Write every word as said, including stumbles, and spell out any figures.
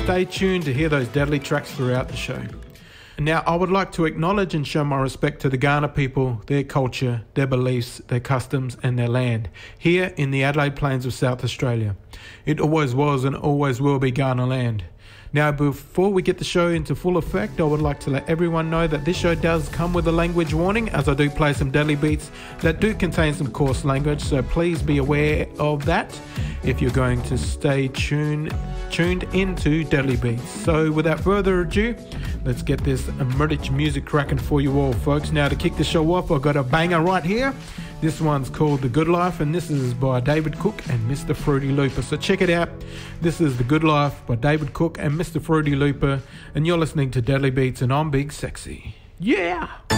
stay tuned to hear those deadly tracks throughout the show. Now, I would like to acknowledge and show my respect to the Kaurna people, their culture, their beliefs, their customs and their land, here in the Adelaide Plains of South Australia. It always was and always will be Kaurna land. Now, before we get the show into full effect, I would like to let everyone know that this show does come with a language warning, as I do play some deadly beats that do contain some coarse language, so please be aware of that if you're going to stay tuned, tuned into Deadly Beats. So without further ado, let's get this British music cracking for you all, folks. Now, to kick the show off, I've got a banger right here. This one's called The Good Life, and this is by David Cook and Mister Fruity Looper. So check it out. This is The Good Life by David Cook and Mister Fruity Looper, and you're listening to Deadly Beats, and I'm Big Sexy. Yeah!